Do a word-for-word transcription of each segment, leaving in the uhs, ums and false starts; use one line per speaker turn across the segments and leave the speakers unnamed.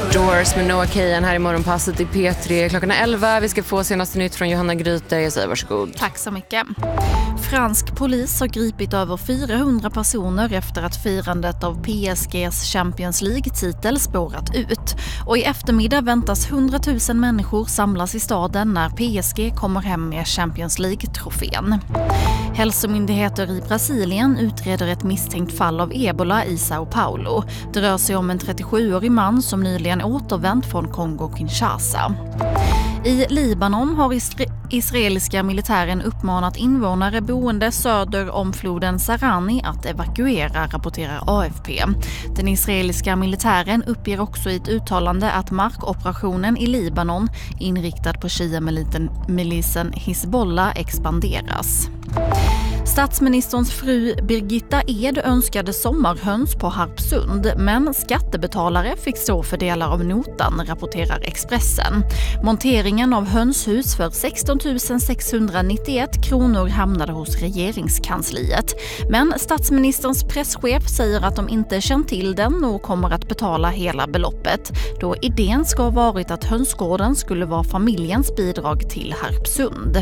Doors med Noah Kahan här i morgonpasset i P tre. Klockan är elva. Vi ska få senaste nytt från Johanna Gryte. Jag säger varsågod.
Tack så mycket. Fransk polis har gripit över fyrahundra personer efter att firandet av P S G:s Champions League-titel spårat ut. Och i eftermiddag väntas hundratusen människor samlas i staden när P S G kommer hem med Champions League-trofén. Hälsomyndigheter i Brasilien utreder ett misstänkt fall av ebola i Sao Paulo. Det rör sig om en trettiosjuårig man som nyligen återvänt från Kongo-Kinshasa. I Libanon har isra- israeliska militären uppmanat invånare boende söder om floden Sarani att evakuera, rapporterar A F P. Den israeliska militären uppger också i ett uttalande att markoperationen i Libanon inriktad på Shia-milisen Hizbollah expanderas. Statsministerns fru Birgitta Ed önskade sommarhöns på Harpsund, men skattebetalare fick stå för delar av notan, rapporterar Expressen. Monteringen av hönshus för sexton tusen sexhundranittioett kronor hamnade hos regeringskansliet. Men statsministerns presschef säger att de inte känt till den och kommer att betala hela beloppet, då idén ska ha varit att hönsgården skulle vara familjens bidrag till Harpsund.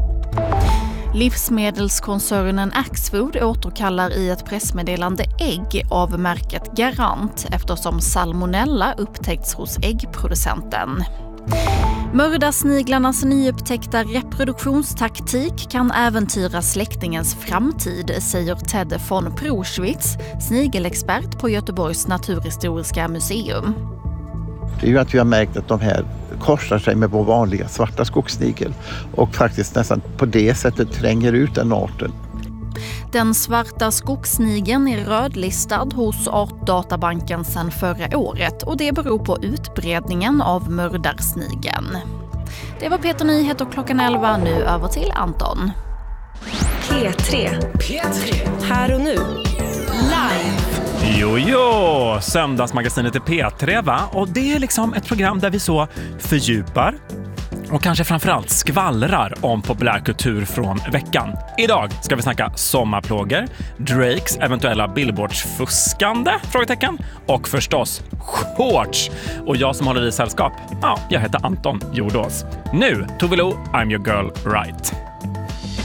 Livsmedelskoncernen Axfood återkallar i ett pressmeddelande ägg av märket Garant eftersom salmonella upptäckts hos äggproducenten. Mördarsniglarnas nyupptäckta reproduktionstaktik kan äventyra släktingens framtid, säger Ted von Proschwitz, snigelexpert på Göteborgs naturhistoriska museum.
Det är ju att vi har märkt att de här korsar sig med vår vanliga svarta skogssnigel och faktiskt nästan på det sättet tränger ut den arten.
Den svarta skogssnigeln är rödlistad hos Artdatabanken sedan förra året och det beror på utbredningen av mördarsnigeln. Det var Peter Nyhet och klockan elva, nu över till Anton.
P tre. P tre. Här och nu. Live.
Jo, jo, söndagsmagasinet i P tre, va? Och det är liksom ett program där vi så fördjupar och kanske framförallt skvallrar om populärkultur från veckan. Idag ska vi snacka sommarplågor, Drakes eventuella billboardsfuskande, frågetecken, och förstås shorts. Och jag som håller i sällskap, ja, jag heter Anton Jordås. Nu, Tove Lo, I'm your girl right.